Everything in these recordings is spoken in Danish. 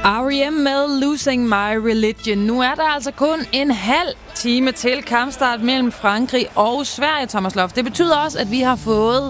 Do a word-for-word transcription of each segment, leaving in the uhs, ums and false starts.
R E M med Losing My Religion. Nu er der altså kun en halv time til kampstart mellem Frankrig og Sverige, Thomas Loft. Det betyder også, at vi har fået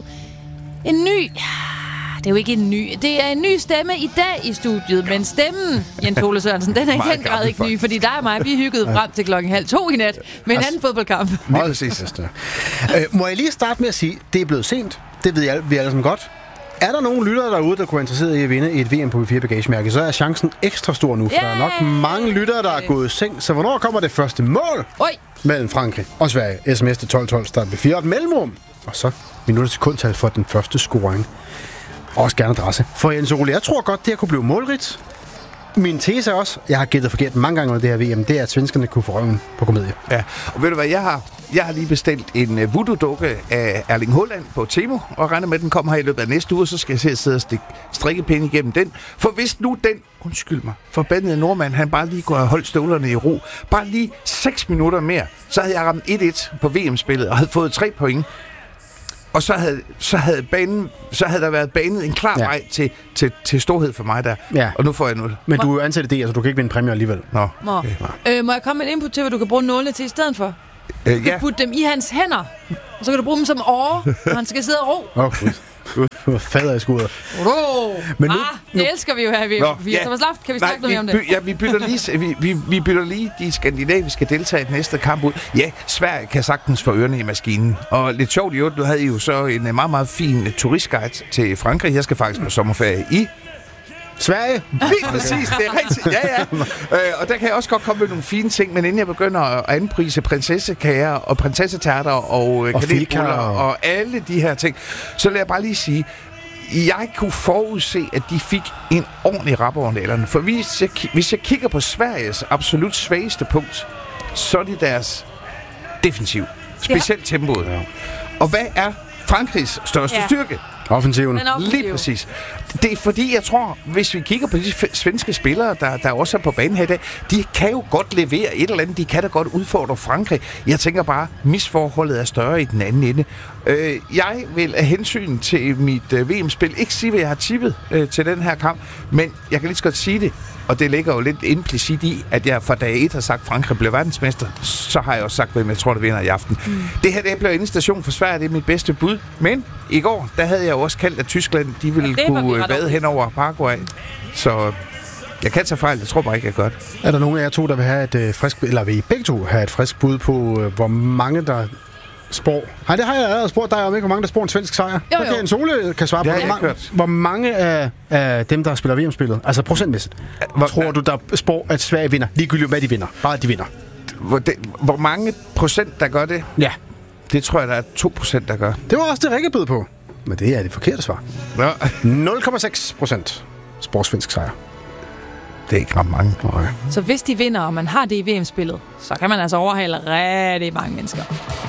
en ny... Det er jo ikke en ny... Det er en ny stemme i dag i studiet, men stemmen, Jens Ole Sørensen, den er i den grad ikke ny, fordi der er mig, vi hyggede frem til klokken halv to i nat med en anden fodboldkamp. Meget præcis, øh, Må jeg lige starte med at sige, det er blevet sent. Det ved jeg, vi alle sammen godt. Er der nogen lyttere derude, der kunne være interesseret i at vinde et V M på V fire bagagemærke, så er chancen ekstra stor nu, for yeah! der er nok mange lyttere, der er gået i seng. Så hvornår kommer det første mål Oi. mellem Frankrig og Sverige? Sms til tolv tolv, start ved fire og et mellemrum. Og så minutter sekundtal for den første scoring. Også gerne adresse. For Jens Ole, jeg tror godt, det her kunne blive målrigt. Min tese er også, jeg har gættet forkert mange gange under det her V M, det er, at svenskerne kunne få røven på komedie. Ja, og ved du hvad, jeg har, jeg har lige bestilt en uh, voodoo-dukke af Erling Haaland på Temo, og regner med, at den kommer her i løbet af næste uge, så skal jeg se at sidde og stikke strikkepinde igennem den. For hvis nu den, undskyld mig, forbandede nordmand, han bare lige kunne have holdt støvlerne i ro, bare lige seks minutter mere, så havde jeg ramt et et på V M-spillet og havde fået tre point. Og så havde, så havde banen, så havde der været banet en klar ja. vej til, til, til storhed for mig der. Ja. Og nu får jeg nul. Men du er ansat i det, altså du kan ikke vinde præmier alligevel. Nå. Okay. Øh, må jeg komme med et input til, hvad du kan bruge nålene til i stedet for? Øh, du kan ja. putte dem i hans hænder, og så kan du bruge dem som åre, når han skal sidde og ro. Åh, gud. Gud, fader i skudder. Ro! Men nu, ah, det nu. elsker vi jo her. Vi, Nå, vi ja. Thomas Loft, kan vi snakke noget mere om det? By, ja, vi bytter, lige, vi, vi, vi bytter lige de skandinaviske deltagere i den næste kamp ud. Ja, Sverige kan sagtens få ørerne i maskinen. Og lidt sjovt i øvrigt, nu havde I jo så en meget, meget fin turistguide til Frankrig. Jeg skal faktisk på sommerferie i Sverige? Lige præcis, det er rigtigt. Ja, ja. Øh, og der kan jeg også godt komme med nogle fine ting, men inden jeg begynder at anprise prinsessekager og prinsessetærter og, og kanelbuller og... og alle de her ting, så lad jeg bare lige sige, jeg kunne forudse, at de fik en ordentlig rap over nælerne. For hvis jeg, hvis jeg kigger på Sveriges absolut svageste punkt, så er det deres defensiv. Specielt ja. tempoet. Ja. Og hvad er Frankrigs største ja. styrke? Offensiven. Lige præcis. Det er fordi, jeg tror, hvis vi kigger på de svenske spillere, der, der også er på banen her i dag, de kan jo godt levere et eller andet. De kan da godt udfordre Frankrig. Jeg tænker bare, misforholdet er større i den anden ende. Øh, jeg vil af hensyn til mit øh, V M-spil ikke sige, hvad jeg har tippet øh, til den her kamp, men jeg kan lige så godt sige det. Og det ligger jo lidt implicit i, at jeg fra dag et har sagt, at Frankrig blev verdensmester. Så har jeg også sagt, hvem jeg tror, der vinder i aften. Mm. Det her, det blev en station for Sverige, det er mit bedste bud. Men i går, der havde jeg jo også kaldt, at Tyskland, de ville ja, kunne vade hen over Paraguay. Så jeg kan tage fejl, jeg tror bare ikke, jeg gør det. Er der nogen af jer to, der vil have et øh, frisk, eller vil I begge to have et frisk bud på, øh, hvor mange der spår? Nej, det har jeg allerede spurgt dig om, ikke? Hvor mange der spår en svensk sejr? Jo, jo. Okay, en Sole kan svare på. Hvor mange, hvor mange af, af dem, der spiller V M-spillet, altså procentmæssigt, hvor, tror du, der spår, at Sverige vinder? Ligegyldigt, hvad de vinder. Bare, at de vinder. Hvor, det, hvor mange procent, der gør det? Ja. Det tror jeg, der er to procent, der gør. Det var også det, Rikke bød på. Men det er det forkerte svar. Ja. nul komma seks procent spår svensk sejr. Det er ikke ret mange. Så hvis de vinder, og man har det i V M-spillet, så kan man altså overhale rigtig mange mennesker.